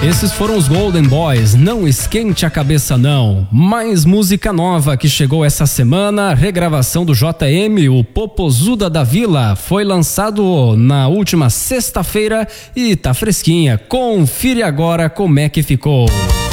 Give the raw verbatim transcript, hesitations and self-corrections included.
Esses foram os Golden Boys, Não Esquente a Cabeça Não. Mais música nova que chegou essa semana, regravação do J M, o Popozuda da Vila, foi lançado na última sexta-feira e tá fresquinha. Confira agora como é que ficou.